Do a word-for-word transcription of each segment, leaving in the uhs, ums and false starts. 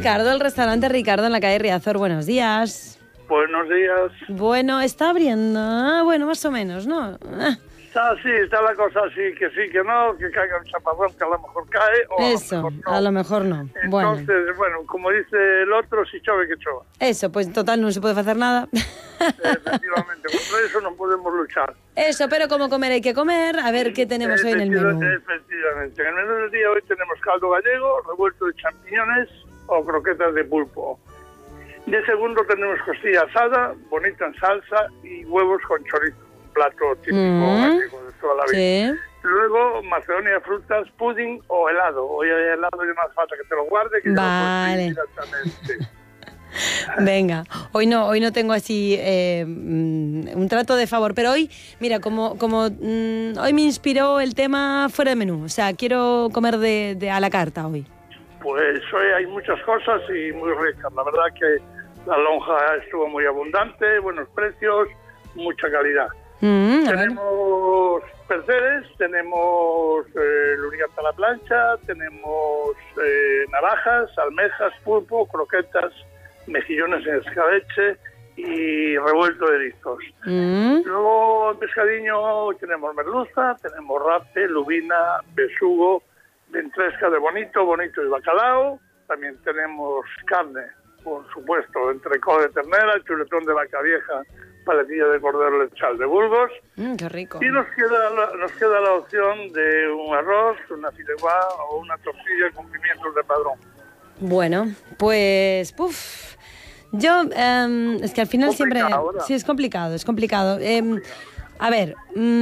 Ricardo, el restaurante Ricardo en la calle Riazor. Buenos días. Buenos días. Bueno, está abriendo. Ah, bueno, más o menos, ¿no? Ah. Está así, está la cosa así, que sí, que no, que caiga un chaparrón, que a lo mejor cae, o Eso, a lo mejor no. a lo mejor no. Bueno. Entonces, bueno, como dice el otro, si chove, que chova. Eso, pues en total no se puede hacer nada. Efectivamente, contra eso no podemos luchar. Eso, pero como comer hay que comer, a ver qué tenemos hoy en el menú. Efectivamente, en el menú del día hoy tenemos caldo gallego, revuelto de champiñones o croquetas de pulpo. De segundo tenemos costilla asada, bonita en salsa y huevos con chorizo. Plato típico Mm, gallego de toda la vida. sí. Luego, macedonia de frutas, pudding o helado. Hoy hay helado y no hace falta que te lo guarde, que Vale. ya lo puedes pedir directamente. Venga, hoy no, hoy no tengo así eh, mm, un trato de favor, pero hoy, mira, como, como mm, hoy me inspiró el tema fuera de menú, o sea, quiero comer de, de a la carta hoy. Pues hoy hay muchas cosas y muy ricas. La verdad que la lonja estuvo muy abundante, buenos precios, mucha calidad. Mm, a ver. Tenemos percebes, tenemos eh, luriata a la plancha, tenemos eh, navajas, almejas, pulpo, croquetas, mejillones en escabeche y revuelto de erizos. Mm, Luego en pescadiño tenemos merluza, tenemos rape, lubina, besugo, ventresca de bonito, bonito y bacalao. También tenemos carne, por supuesto, entrecot de ternera, chuletón de vaca vieja, paletilla de cordero lechal de Burgos. mm, qué rico. Y nos queda, la, nos queda la opción de un arroz, una fideuá o una tortilla con pimientos de padrón. Bueno, pues, puf, yo, eh, es que al final siempre, Complicado, ¿verdad? sí, es complicado, es complicado. Eh, a ver,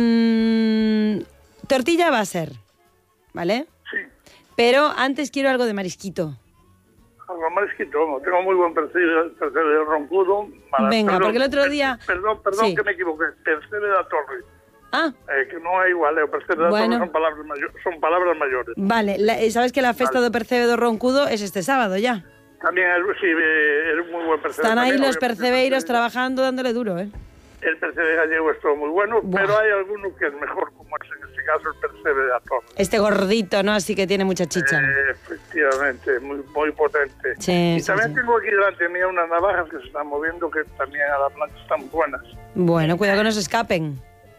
mm, tortilla va a ser, ¿vale? Sí, Pero antes quiero algo de marisquito. algo marisquito, tengo muy buen percebe, percebe de roncudo. Mala- Venga, perdón, porque el otro día- Perdón, perdón Sí. que me equivoqué, percebe de la torre. Ah, Eh, que no es igual, eh, percebe de la Bueno. torre son palabras, mayo- son palabras mayores. vale, la- eh, sabes que la festa Vale. do Percebe do Roncudo es este sábado ya. También es, sí, eh, es muy buen percebe. Están ahí también, los obviamente, percebeiros percebe- trabajando dándole duro, ¿eh? El percebe gallego es todo muy bueno, Buah. pero hay alguno que es mejor, como es en este caso el percebe de la torre. Este gordito, ¿no? Así que tiene mucha chicha. Eh, efectivamente, muy, muy potente. Sí, y sí, también sí. tengo aquí delante mío unas navajas que se están moviendo, que también a la plancha están buenas. Bueno, cuidado que no se escapen.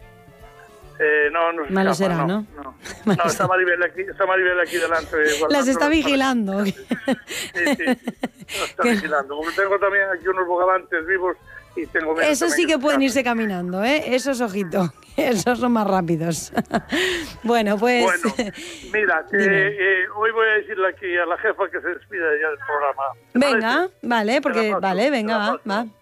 Eh, no, no se Malo escapan, será, no. ¿no? No, Malo No, está será. Maribel aquí, está Maribel aquí delante. guardando Las está las- vigilando. Sí, sí, sí, las está Que- vigilando. Porque tengo también aquí unos bogavantes vivos y tengo... menos Eso también sí que se pueden escapan. irse caminando, ¿eh? Esos ojito. Esos son más rápidos. Bueno, pues... Bueno, mira, que, Dime. eh, hoy voy a decirle aquí a la jefa que se despida ya del programa. ¿Te Venga, parece? vale, porque... Te la paso, Vale, te venga, la va, paso. va.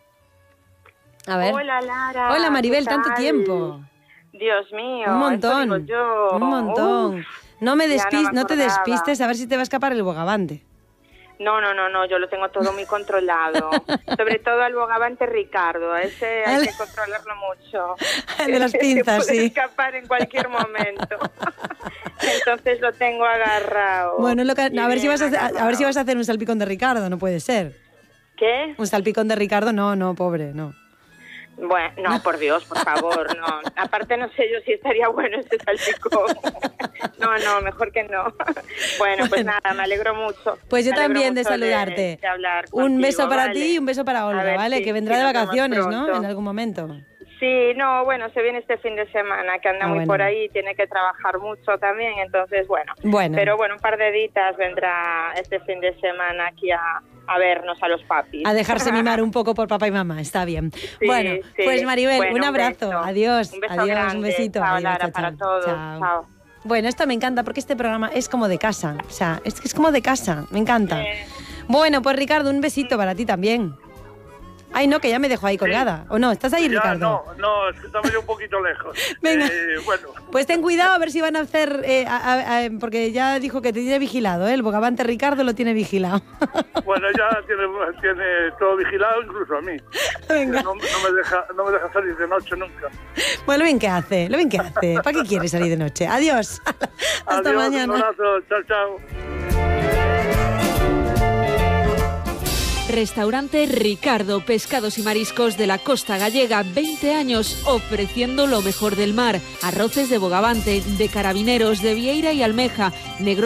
A ver. Hola, Lara. Hola, Maribel, ¿qué tanto tal? tiempo. Dios mío. Un montón. eso digo yo. Un montón. Uf. No me ya no despis, me no te acordaba. despistes a ver si te va a escapar el bogavante. No, no, no, no, yo lo tengo todo muy controlado. Sobre todo al bogavante Ricardo, a ese hay Al- que controlarlo mucho. El de las pinzas, Se puede sí. escapar en cualquier momento. Entonces lo tengo agarrado. Bueno, lo que- Y a ver si bien vas a hacer, a ver si agarrado. vas a hacer un salpicón de Ricardo, no puede ser. ¿Qué? Un salpicón de Ricardo, no, no, pobre, no. Bueno, no, por Dios, por favor, no. Aparte no sé yo si estaría bueno ese salpicón. No, no, mejor que no. Bueno, pues Bueno. nada, me alegro mucho. Pues yo Me alegro también de mucho saludarte. de hablar Un contigo, beso para ¿vale? ti y un beso para A Olga, ver ¿vale? si- que vendrá si de nos vemos vacaciones, ¿no? pronto. En algún momento. Sí, no, bueno, se viene este fin de semana, que anda Ah, muy bueno. por ahí, tiene que trabajar mucho también, entonces, bueno. Bueno. Pero bueno, un par de ditas vendrá este fin de semana aquí a, a vernos a los papis. A dejarse mimar un poco por papá y mamá, está bien. Sí, bueno, sí. pues Maribel, Bueno, un un abrazo. beso. Adiós. Un beso adiós, grande. un besito. Chao, Adiós, Lara, chao, para chao. todos. Chao. Chao. Bueno, esto me encanta porque este programa es como de casa. O sea, es que es como de casa. Me encanta. Eh, Bueno, pues Ricardo, un besito para ti también. Ay, no, que ya me dejo ahí colgada. ¿O no? ¿Estás ahí, Ya, Ricardo? no, no, es que estaba yo un poquito lejos. Venga. Eh, bueno, Pues ten cuidado a ver si van a hacer... eh, a- a- a- porque ya dijo que te tiene vigilado, ¿eh? El bogavante Ricardo lo tiene vigilado. bueno, ya tiene, tiene todo vigilado, incluso a mí. Venga. No, no me deja, no me deja salir de noche nunca. Bueno, lo bien que hace, lo bien que hace. ¿Para qué quieres salir de noche? Adiós. Hasta Adiós, mañana. Un abrazo, chao, chao. Restaurante Ricardo, pescados y mariscos de la costa gallega, veinte años ofreciendo lo mejor del mar. Arroces de bogavante, de carabineros, de vieira y almeja, negro